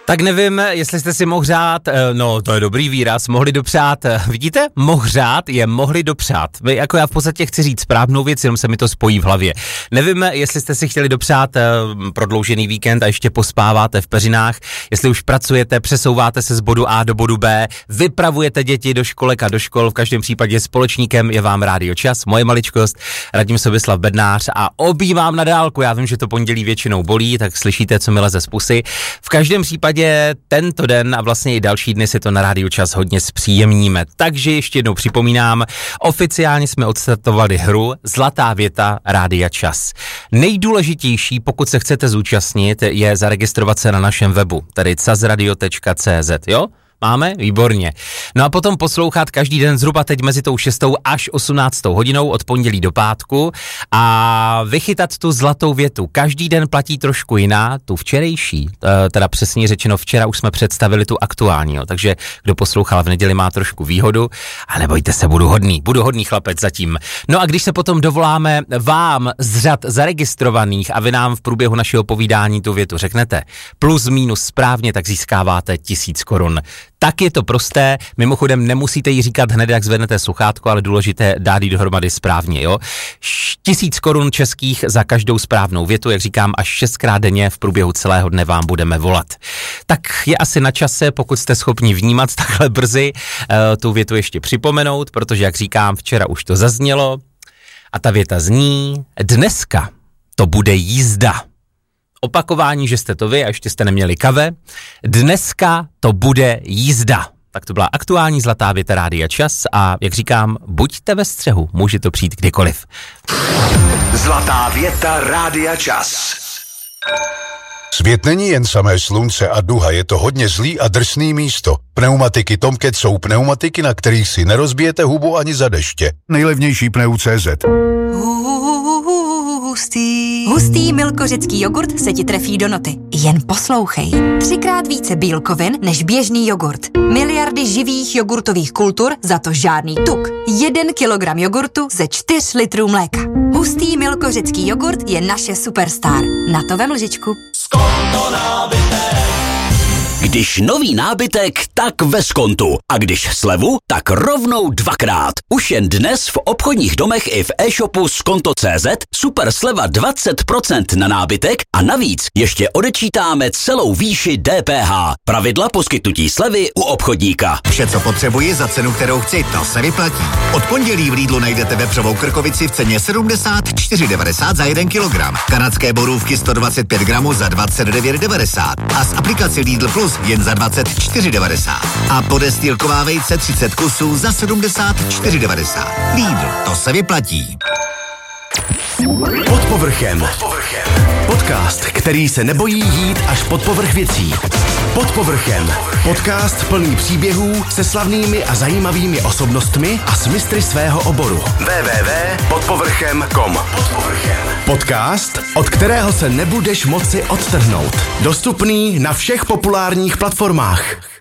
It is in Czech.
Tak nevím, jestli jste si mohřát, no to je dobrý výraz, mohli dopřát, vidíte? Mohřát je mohli dopřát. Jako já v podstatě chci říct správnou věc, jenom se mi to spojí v hlavě. Nevím, jestli jste si chtěli dopřát prodloužený víkend a ještě pospáváte v peřinách, jestli už pracujete, přesouváte se z bodu A do bodu B, vypravujete děti do školek a do škol, v každém případě společníkem je vám Rádio Čas, moje maličkost, Radim Sobislav Bednář a obývám na dálku. Já vím, že to pondělí většinou bolí, tak slyšíte, co mi leze z pusy. V každém případě tento den a vlastně i další dny si to na Rádiu Čas hodně zpříjemníme. Takže ještě jednou připomínám, oficiálně jsme odstartovali hru Zlatá věta Rádia Čas. Nejdůležitější, pokud se chcete zúčastnit, je zaregistrovat se na našem webu, tedy casradio.cz, jo? Máme? Výborně. No a potom poslouchat každý den zhruba teď mezi tou 6. až 18. hodinou od pondělí do pátku a vychytat tu zlatou větu. Každý den platí trošku jiná, tu včerejší, teda přesně řečeno včera už jsme představili tu aktuální, jo. Takže kdo poslouchal v neděli má trošku výhodu, ale nebojte se, budu hodný chlapec zatím. No a když se potom dovoláme vám z řad zaregistrovaných a vy nám v průběhu našeho povídání tu větu řeknete plus minus správně, tak získáváte 1000 korun. Tak je to prosté, mimochodem nemusíte jí říkat hned, jak zvednete sluchátko, ale důležité dát jí dohromady správně, jo. 1000 korun českých za každou správnou větu, jak říkám, až 6krát denně v průběhu celého dne vám budeme volat. Tak je asi na čase, pokud jste schopni vnímat takhle brzy, tu větu ještě připomenout, protože, jak říkám, včera už to zaznělo a ta věta zní: dneska to bude jízda. Opakování, že jste to vy a ještě jste neměli kave. Dneska to bude jízda. Tak to byla aktuální zlatá věta Rádia Čas a jak říkám, buďte ve střehu, může to přijít kdykoliv. Zlatá věta Rádia Čas. Svět není jen samé slunce a duha, je to hodně zlý a drsný místo. Pneumatiky Tomcat jsou pneumatiky, na kterých si nerozbijete hubu ani za deště. Nejlevnější pneu.cz. Hustý milkořecký jogurt se ti trefí do noty. Jen poslouchej. 3krát více bílkovin než běžný jogurt. Miliardy živých jogurtových kultur, za to žádný tuk. 1 kilogram jogurtu ze 4 litrů mléka. Hustý milkořecký jogurt je naše superstar. Na to vem lžičku. Skonto nábytek. Když nový nábytek, tak ve Skontu. A když slevu, tak rovnou 2krát. Už jen dnes v obchodních domech i v e-shopu Skonto.cz super sleva 20% na nábytek a navíc ještě odečítáme celou výši DPH. Pravidla poskytnutí slevy u obchodníka. Vše, co potřebuji za cenu, kterou chci, to se vyplatí. Od pondělí v Lidlu najdete vepřovou krkovici v ceně 74,90 za 1 kilogram. Kanadské borůvky 125 gramů za 29,90 a z aplikaci Lidl Plus jen za 24,90. A podestýlková vejce 30 kusů za 74,90. Lidl, to se vyplatí. Pod povrchem. Podcast, který se nebojí jít až pod povrch věcí. Pod povrchem. Podcast plný příběhů se slavnými a zajímavými osobnostmi a s mistry svého oboru. www.podpovrchem.com. Podcast, od kterého se nebudeš moci odtrhnout. Dostupný na všech populárních platformách.